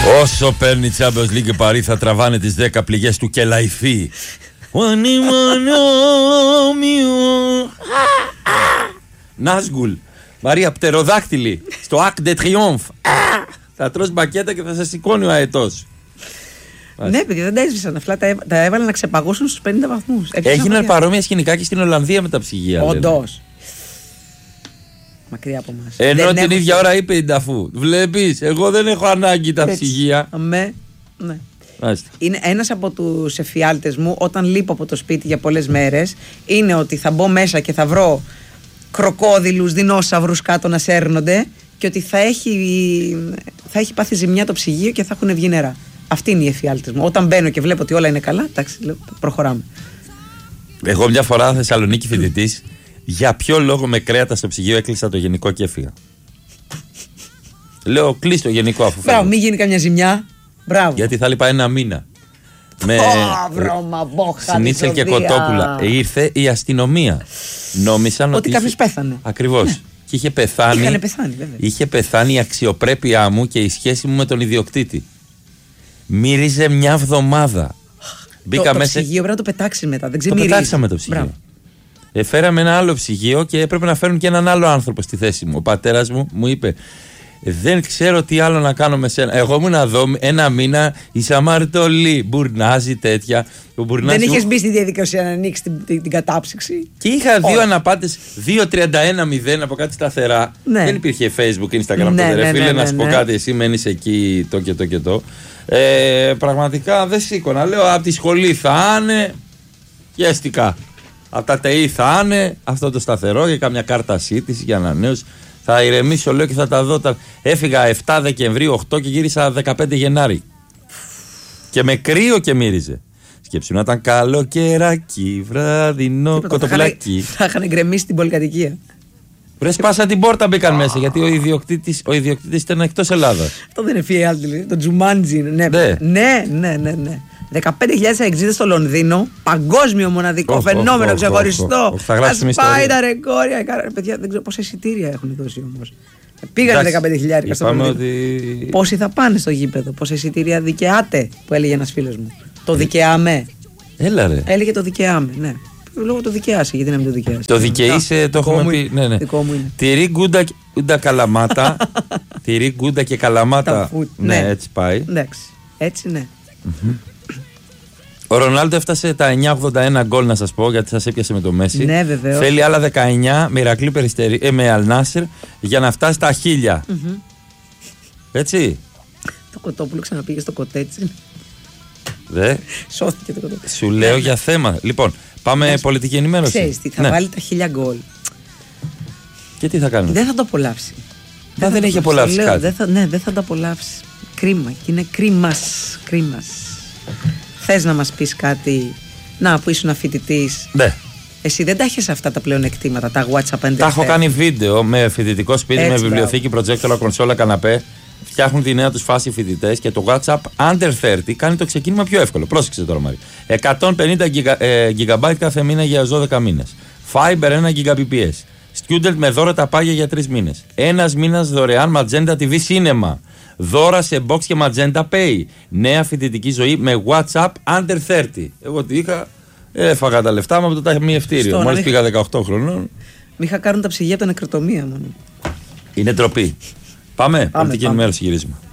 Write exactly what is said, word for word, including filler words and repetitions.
Όσο παίρνει Champions League και Παρί θα τραβάνε τις δέκα πληγές του Κελαϊφή. Νάσγκουλ, Μαρία Πτεροδάκτυλη, στο Arc de Triomphe. Θα τρως μπακέτα και θα σε σηκώνει ο αετός. Ναι, παιδιά, δεν τα έσβησαν. Απλά τα, τα έβαλαν να ξεπαγώσουν στους πενήντα βαθμούς. Έγιναν παρόμοια σκηνικά και στην Ολλανδία με τα ψυγεία. Όντως. Μακριά από εμάς. Ενώ δεν την έχω... ίδια ώρα είπε η Νταφού. Βλέπεις, εγώ δεν έχω ανάγκη τα Έτσι. ψυγεία. Με, ναι. Άστε. Είναι ένας από τους εφιάλτες μου όταν λείπω από το σπίτι για πολλές μέρες. Είναι ότι θα μπω μέσα και θα βρω κροκόδιλους, δεινόσαυρους κάτω να σέρνονται και ότι θα έχει, θα έχει πάθει ζημιά το ψυγείο και θα έχουν βγει νερά. Αυτή είναι η εφιάλτες μου. Όταν μπαίνω και βλέπω ότι όλα είναι καλά, εντάξει, λέω, προχωράμε. Εγώ μια φορά Θεσσαλονίκη φοιτητής, για ποιο λόγο με κρέατα στο ψυγείο έκλεισα το γενικό και έφυγα. Λέω, κλείς το γενικό αφού φεύγω. Μπράβο, μην γίνει καμιά ζημιά. Μπράβο. Γιατί θα λείπα ένα μήνα. Με Σνίτσελ και Κοτόπουλα. Ήρθε η αστυνομία. Νόμισαν ότι. Ότι κάποιος είχε... πέθανε. Ακριβώς. Ναι. Και είχε πεθάνει. Είχανε πεθάνει, βέβαια. Είχε πεθάνει η αξιοπρέπειά μου και η σχέση μου με τον ιδιοκτήτη. Μύριζε μια εβδομάδα. Μπήκα το, το μέσα. ψυγείο πρέπει να το πετάξει μετά. Δεν το πετάξαμε το ψυγείο. Ε, φέραμε ένα άλλο ψυγείο και έπρεπε να φέρουν και έναν άλλο άνθρωπο στη θέση μου. Ο πατέρας μου μου είπε: δεν ξέρω τι άλλο να κάνω με σένα. Εγώ ήμουν εδώ ένα μήνα, η Σαμαρτολή, μπουρνάζει τέτοια. Μπουρνάζει... Δεν είχες μπει στη διαδικασία να ανοίξει την, την, την κατάψυξη. Και είχα δύο αναπάτες, δύο τριάντα ένα μηδέν από κάτι σταθερά. Ναι. Δεν υπήρχε Facebook, Instagram, ναι, τότε, ναι, ρε φίλε, ναι, ναι, να σου ναι. πω κάτι, εσύ μένεις εκεί το και το και το. Ε, πραγματικά δεν σήκωνα. Λέω από τη σχολή θα είναι γεστικά. Από τα ΤΕΙ θα είναι αυτό το σταθερό για κάμια κάρτα σύντηση για ανανέωση. Θα ηρεμήσω, λέω, και θα τα δω. Τα... Έφυγα επτά Δεκεμβρίου, οκτώ και γύρισα δεκαπέντε Γενάρη. Και με κρύο και μύριζε. Σκέψου να ήταν καλοκαιράκι, βραδινό, κοτοπουλάκι. Θα είχαν γκρεμίσει την πολυκατοικία. Βρε, σπάσα την πόρτα, μπήκαν μέσα. Γιατί ο ιδιοκτήτης, ο ιδιοκτήτης ήταν εκτός Ελλάδας. Αυτό δεν είναι φιάλτη, το Τζουμάντζι. Ναι, ναι, ναι, ναι, ναι, ναι. δεκαπέντε χιλιάδες εξήντα στο Λονδίνο, παγκόσμιο μοναδικό, oh, φαινόμενο, oh, oh, ξεχωριστό. Oh, oh, oh, Ας πάει τα ρεκόρια. Παιδιά, δεν ξέρω πόσα εισιτήρια έχουν δώσει όμως. Πήγανε δεκαπέντε χιλιάδες στο Λονδίνο. Ότι... Πόσοι θα πάνε στο γήπεδο, πόσα εισιτήρια δικαιάται, που έλεγε ένας φίλος μου. Το δικαιάμε. Έλα ρε. Έλεγε το δικαιάμε, ναι. Λόγω το δικαιάσει, γιατί να μην το δικαιάσει. Το δικαιείσαι, το έχουμε πει. Ναι, ναι. Τυρί γκούντα καλαμάτα. Τυρί γκούντα και καλαμάτα. Ναι, έτσι πάει. Εντάξει. Έτσι, ναι. Ο Ρονάλντο έφτασε τα εννιακόσια ογδόντα ένα γκολ, να σας πω, γιατί σας έπιασε με το Μέση. Ναι, βεβαίως. Θέλει άλλα δεκαεννιά με Ηρακλή Περιστερή, ε, με Αλνάσερ για να φτάσει στα χίλια. Mm-hmm. Έτσι. Το Κοτόπουλο ξαναπήγε στο κοτέτσι. Δε. Σώθηκε το Κοτόπουλο. Σου λέω ναι, για θέμα. Λοιπόν, πάμε ναι, πολιτική ενημέρωση. Ξέρεις τι, θα ναι. βάλει τα χίλια γκολ. Και τι θα κάνει. Δεν θα το απολαύσει. Δεν, δεν έχει απολαύσει κάτι. Δεν θα, ναι, δεν θα το απολαύσει. Κρίμα. Και είναι κρίμας. Κρίμας. Θες να μας πεις κάτι, να, που ήσουν φοιτητής. Ναι. Εσύ δεν τα έχεις αυτά τα πλεονεκτήματα, τα WhatsApp. Τα έχω κάνει βίντεο με φοιτητικό σπίτι, έτσι, με βιβλιοθήκη, προτζέκτορα, κονσόλα, καναπέ. Φτιάχνουν τη νέα τους φάση οι φοιτητές και το WhatsApp Under τριάντα κάνει το ξεκίνημα πιο εύκολο. Πρόσεξε τώρα, Μαρία. εκατόν πενήντα γιγαμπάιτ κάθε μήνα για δώδεκα μήνες. Fiber ένα γιγαμπάιτ. Student με δώρα τα πάγια για τρεις μήνες. Ένας μήνας δωρεάν Magenta τι βι Cinema. Δώρα σε Box και Magenta Pay. Νέα φοιτητική ζωή με WhatsApp Under τριάντα. Εγώ τι είχα, έφαγα τα λεφτά μου από το ταμιευτήριο. Μόλις πήγα δεκαοκτώ χρονών. Μη είχα κάνουν τα ψυγεία από τα νεκροτομία μόνο. Είναι ντροπή. Πάμε, πολιτική ενημέρωση γυρίζουμε.